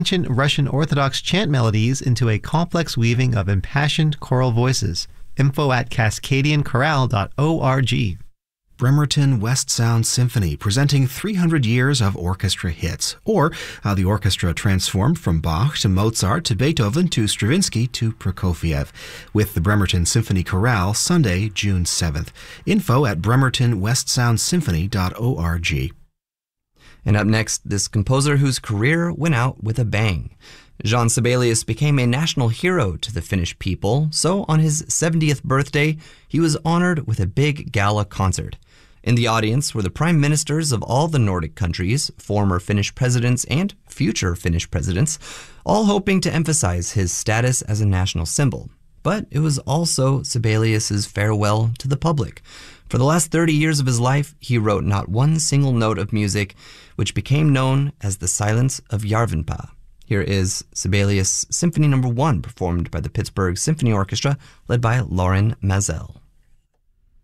ancient Russian Orthodox chant melodies into a complex weaving of impassioned choral voices. Info at cascadianchorale.org. Bremerton West Sound Symphony, presenting 300 years of orchestra hits, or how the orchestra transformed from Bach to Mozart to Beethoven to Stravinsky to Prokofiev, with the Bremerton Symphony Chorale, Sunday, June 7th. Info at bremertonwestsoundsymphony.org. And up next, this composer whose career went out with a bang. Jean Sibelius became a national hero to the Finnish people, so on his 70th birthday, he was honored with a big gala concert. In the audience were the prime ministers of all the Nordic countries, former Finnish presidents and future Finnish presidents, all hoping to emphasize his status as a national symbol. But it was also Sibelius's farewell to the public. For the last 30 years of his life, he wrote not one single note of music, which became known as the Silence of Järvenpää. Here is Sibelius Symphony No. 1, performed by the Pittsburgh Symphony Orchestra, led by Lorin Maazel.